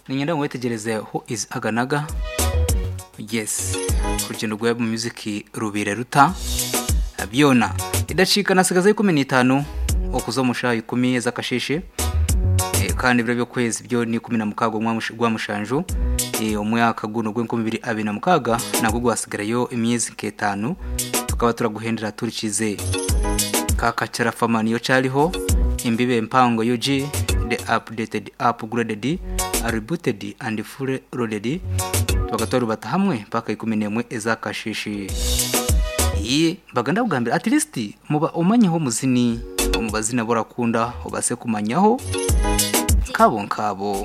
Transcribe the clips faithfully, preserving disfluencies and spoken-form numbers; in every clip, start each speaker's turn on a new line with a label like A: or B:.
A: ninyenda ngwetegereze who is Aganaga. Yes, urugendo rwa music rubire ruta byona idacika nasigaze kumi n'itanu okuzo mushayi kumi zakasheshe e, kandi biro byo kwezi byo ni kumi na mukago gwa mushanju e, umwaka guno gwe nkumi abiri na mukaga nagwo gwasigarayo imyezi ketanu tukaba turaguhendera turikize kakachara famani yo cyariho imbibe mpango yo G the updated upgraded rebooted and fully loaded bagatora bata hamwe paka kumi n'imwe ezakashishi iyi baganda bugambira at least muba umanyeho muzini umubazina borakunda ubase kumanyaho kabo nkabo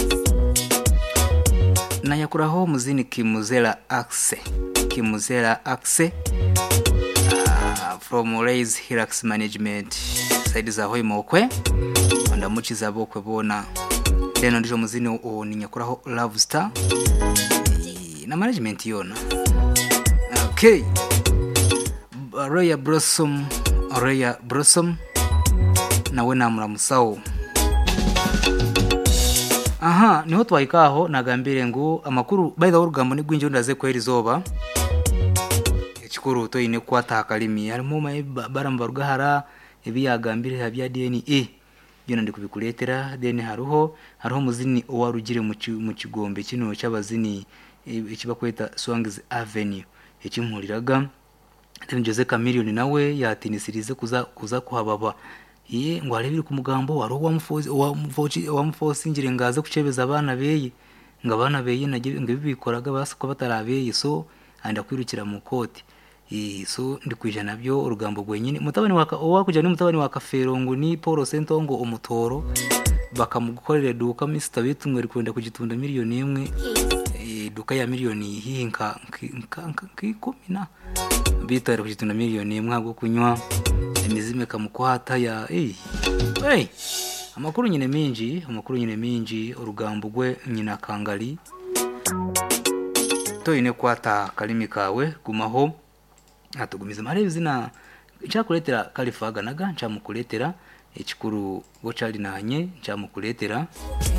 A: nayakuraho muzini Kimuzera Axe Kimuzera Axe uh, from Raise Hirax Management side za hoyi mokwe ndamukiza bokwe bona deno ndijo muzini o ninyakuraho Love Star na management yona. Okay, Royal Blossom Royal Blossom nawe namura musawo. Aha niho twayikaho nagambire ngo amakuru by the urugambo ni gwinjo ndaze kweri zoba ekikuru to ine kwata kalimi harimo baramba rugahara ibi yagambire habya D N A byona ndi kubikuletera then haruho haruho muzini owarugire mu kigombe kino cy'abazini ikibakweta Swang's Avenue ekimpuriraga then Jose Chameleone nawe yatinisirize kuza kuza kuhababa ye ngo arebire ku mugambo waro wa mufozi wa mufozi wa mufozi ngire ngaze kucebeza abana beye ngabana beye nage ngibikoraga basako batarabeye so anda kwirukira mu koti e so ndi kwijana byo urugambo gwenyine mutabani waka wakuja ni mutabani waka Ferongo ni Paul Sentongo umutoro bakamugukorera duka Mister Bitumwe rikwenda kugitunda miliyoni imwe e duka ya miliyoni hinka kikomina bitare kugitunda miliyoni imwe agwo kunywa emizime kamukwata ya eh hey amakuru nyine minji amakuru nyine minji urugambo gwe nyina kangali to ine kwata kalimi kawe gumaho atugumiza mare zina cyakuletera Kalifa Aganaga cyamukuletera ekikuru go cyari nanye cyamukuletera